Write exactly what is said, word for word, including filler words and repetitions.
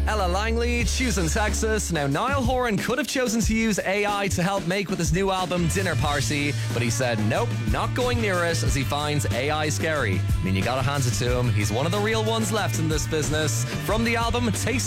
Ella Langley, choosing Texas. Now, Niall Horan could have chosen to use A I to help make with his new album Dinner Party, but he said nope, not going near it, as he finds A I scary. I mean, you gotta hand it to him. He's one of the real ones left in this business. From the album Taste